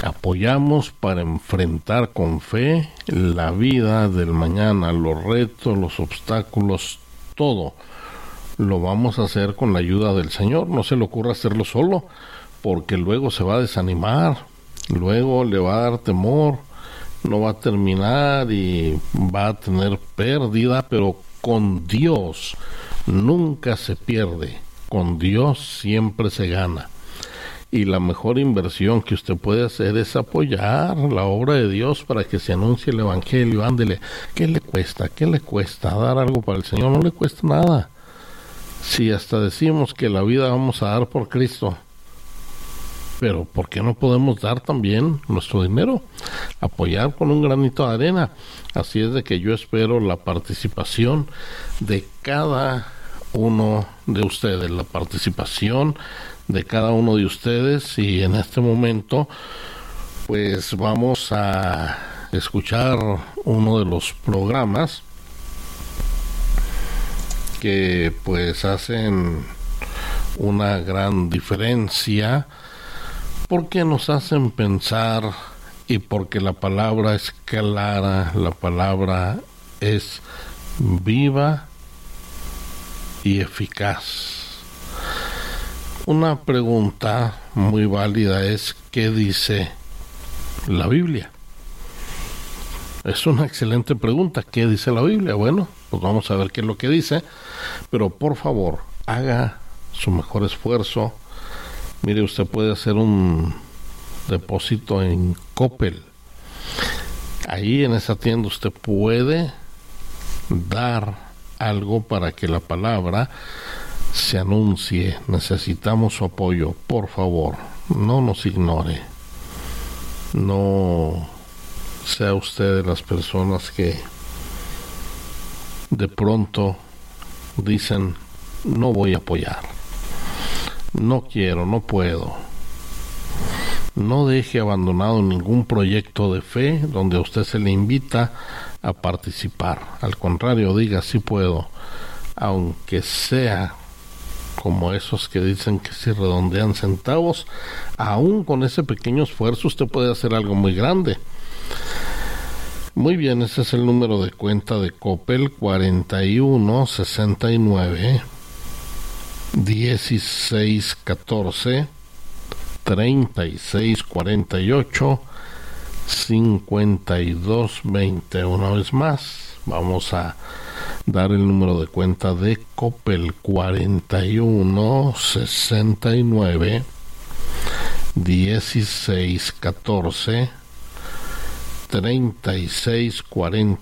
Apoyamos para enfrentar con fe la vida del mañana, los retos, los obstáculos, todo. Lo vamos a hacer con la ayuda del Señor. No se le ocurra hacerlo solo, porque luego se va a desanimar, luego le va a dar temor, no va a terminar y va a tener pérdida, pero con Dios nunca se pierde, con Dios siempre se gana. Y la mejor inversión que usted puede hacer es apoyar la obra de Dios para que se anuncie el Evangelio. Ándele, ¿qué le cuesta? ¿Qué le cuesta dar algo para el Señor? No le cuesta nada. Si hasta decimos que la vida vamos a dar por Cristo, pero ¿por qué no podemos dar también nuestro dinero? Apoyar con un granito de arena. Así es de que yo espero la participación de cada uno de ustedes, la participación de cada uno de ustedes, y en este momento pues vamos a escuchar uno de los programas que pues hacen una gran diferencia, porque nos hacen pensar y porque la palabra es clara, la palabra es viva y eficaz. Una pregunta muy válida es: ¿qué dice la Biblia? Es una excelente pregunta. ¿Qué dice la Biblia? Bueno, pues vamos a ver qué es lo que dice, pero por favor, haga su mejor esfuerzo. Mire, usted puede hacer un depósito en Coppel. Ahí en esa tienda usted puede dar algo para que la palabra se anuncie. Necesitamos su apoyo. Por favor, no nos ignore. No sea usted de las personas que de pronto dicen: no voy a apoyar, no quiero, no puedo. No deje abandonado ningún proyecto de fe donde a usted se le invita a participar. Al contrario, diga: sí puedo, aunque sea como esos que dicen que si redondean centavos, aún con ese pequeño esfuerzo usted puede hacer algo muy grande. Muy bien, ese es el número de cuenta de Coppel: 41 69 16 14 36 48 52 20. Una vez más, vamos a dar el número de cuenta de Coppel: 41 69 16 14 36 40